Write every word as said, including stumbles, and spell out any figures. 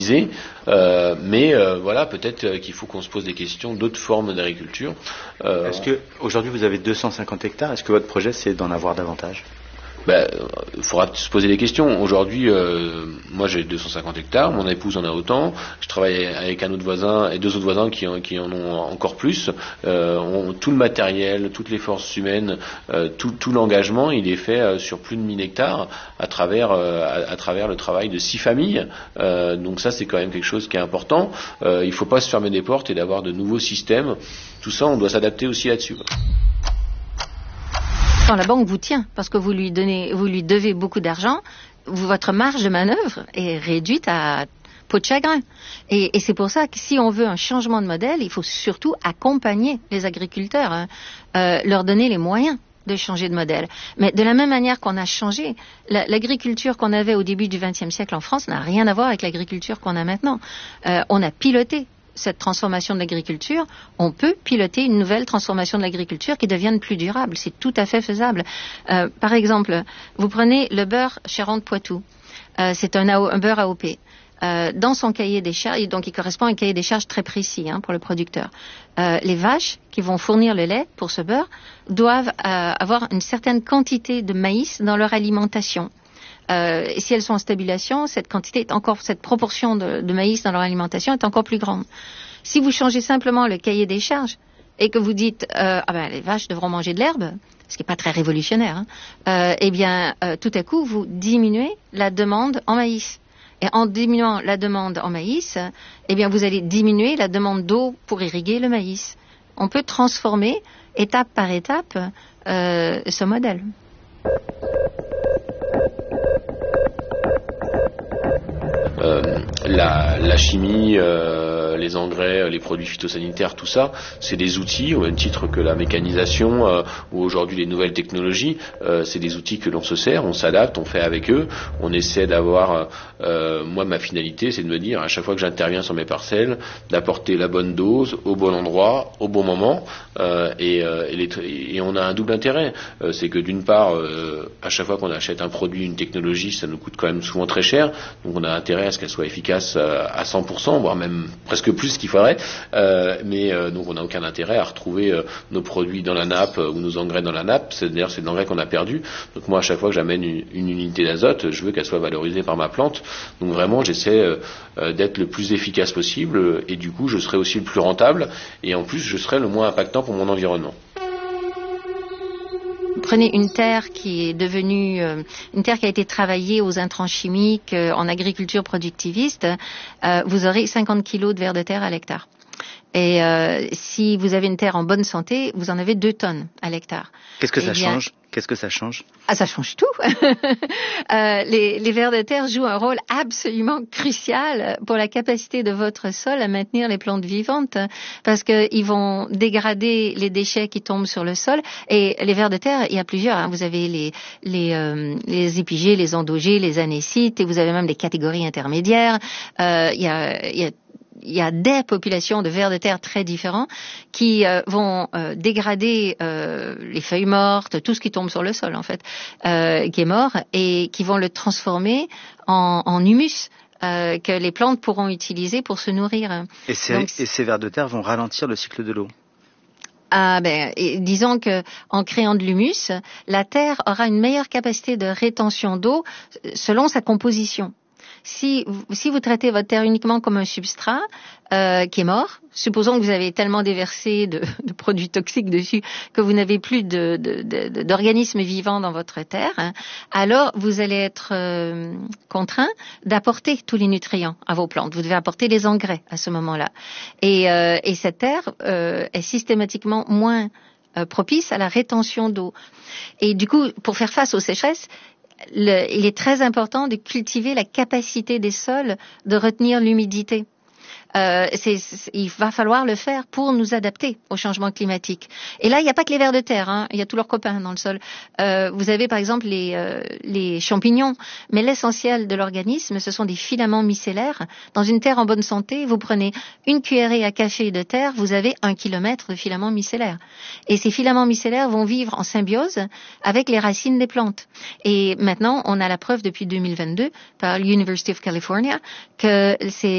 Euh, mais euh, voilà, peut-être qu'il faut qu'on se pose des questions d'autres formes d'agriculture. Euh, Est-ce que aujourd'hui vous avez deux cent cinquante hectares? Est-ce que votre projet c'est d'en avoir davantage? Ben, il faudra se poser des questions. Aujourd'hui, euh, moi j'ai deux cent cinquante hectares, mon épouse en a autant. Je travaille avec un autre voisin et deux autres voisins qui en, qui en ont encore plus. Euh, on, tout le matériel, toutes les forces humaines, euh, tout, tout l'engagement, il est fait euh, sur plus de mille hectares à travers, euh, à, à travers le travail de six familles. Euh, donc ça, c'est quand même quelque chose qui est important. Euh, il ne faut pas se fermer des portes et d'avoir de nouveaux systèmes. Tout ça, on doit s'adapter aussi là-dessus. Quand la banque vous tient, parce que vous lui donnez, vous lui devez beaucoup d'argent, vous, votre marge de manœuvre est réduite à peau de chagrin. Et, et c'est pour ça que si on veut un changement de modèle, il faut surtout accompagner les agriculteurs, hein, euh, leur donner les moyens de changer de modèle. Mais de la même manière qu'on a changé, la, l'agriculture qu'on avait au début du vingtième siècle en France n'a rien à voir avec l'agriculture qu'on a maintenant. Euh, on a piloté cette transformation de l'agriculture, on peut piloter une nouvelle transformation de l'agriculture qui devienne plus durable. C'est tout à fait faisable. Euh, par exemple, vous prenez le beurre Charentes-Poitou. Euh, c'est un, un beurre A O P. Euh, dans son cahier des charges, donc il correspond à un cahier des charges très précis, hein, pour le producteur. Euh, les vaches qui vont fournir le lait pour ce beurre doivent euh, avoir une certaine quantité de maïs dans leur alimentation. Euh, et si elles sont en stabilisation, cette quantité est encore, cette proportion de, de maïs dans leur alimentation est encore plus grande. Si vous changez simplement le cahier des charges et que vous dites euh, ah ben les vaches devront manger de l'herbe, ce qui n'est pas très révolutionnaire, hein, euh, eh bien euh, tout à coup vous diminuez la demande en maïs. Et en diminuant la demande en maïs, eh bien vous allez diminuer la demande d'eau pour irriguer le maïs. On peut transformer étape par étape euh, ce modèle. Euh, la, la chimie, euh, les engrais, les produits phytosanitaires, tout ça, c'est des outils, au même titre que la mécanisation euh, ou aujourd'hui les nouvelles technologies, euh, c'est des outils que l'on se sert, on s'adapte, on fait avec eux, on essaie d'avoir, euh, moi ma finalité c'est de me dire à chaque fois que j'interviens sur mes parcelles, d'apporter la bonne dose, au bon endroit, au bon moment, euh, et, euh, et, les, et on a un double intérêt, euh, c'est que d'une part, euh, à chaque fois qu'on achète un produit, une technologie, ça nous coûte quand même souvent très cher, donc on a intérêt à ce qu'elle soit efficace à cent pour cent, voire même presque plus qu'il faudrait, euh, mais euh, donc on n'a aucun intérêt à retrouver euh, nos produits dans la nappe euh, ou nos engrais dans la nappe, c'est-à-dire c'est de l'engrais qu'on a perdu. Donc moi à chaque fois que j'amène une, une unité d'azote, je veux qu'elle soit valorisée par ma plante, donc vraiment j'essaie euh, euh, d'être le plus efficace possible et du coup je serai aussi le plus rentable et en plus je serai le moins impactant pour mon environnement. Prenez une terre qui est devenue euh, une terre qui a été travaillée aux intrants chimiques euh, en agriculture productiviste, euh, vous aurez cinquante kilos de vers de terre à l'hectare. Et euh, si vous avez une terre en bonne santé, vous en avez deux tonnes à l'hectare. Qu'est-ce que Eh ça bien, change Qu'est-ce que ça change Ah, ça change tout. euh, les, les vers de terre jouent un rôle absolument crucial pour la capacité de votre sol à maintenir les plantes vivantes, parce qu'ils vont dégrader les déchets qui tombent sur le sol. Et les vers de terre, il y a plusieurs. Hein. Vous avez les les, euh, les épigées, les endogées, les anécites, et vous avez même des catégories intermédiaires. Euh, il y a, il y a Il y a des populations de vers de terre très différents qui euh, vont euh, dégrader euh, les feuilles mortes, tout ce qui tombe sur le sol en fait, euh, qui est mort, et qui vont le transformer en, en humus euh, que les plantes pourront utiliser pour se nourrir. Et ces, Donc, et ces vers de terre vont ralentir le cycle de l'eau. Ah ben, et disons que en créant de l'humus, la terre aura une meilleure capacité de rétention d'eau selon sa composition. Si, si vous traitez votre terre uniquement comme un substrat euh, qui est mort, supposons que vous avez tellement déversé de, de produits toxiques dessus que vous n'avez plus de, de, de, d'organismes vivants dans votre terre, hein, alors vous allez être euh, contraint d'apporter tous les nutriments à vos plantes. Vous devez apporter les engrais à ce moment-là. Et, euh, et cette terre euh, est systématiquement moins euh, propice à la rétention d'eau. Et du coup, pour faire face aux sécheresses, Le, il est très important de cultiver la capacité des sols de retenir l'humidité. Euh, c'est, c'est, il va falloir le faire pour nous adapter au changement climatique. Et là, il n'y a pas que les vers de terre, hein, il y a tous leurs copains dans le sol. Euh, vous avez par exemple les, euh, les champignons, mais l'essentiel de l'organisme, ce sont des filaments micellaires. Dans une terre en bonne santé, vous prenez une cuillerée à café de terre, vous avez un kilomètre de filaments micellaires. Et ces filaments micellaires vont vivre en symbiose avec les racines des plantes. Et maintenant, on a la preuve depuis deux mille vingt-deux par l'University of California que c'est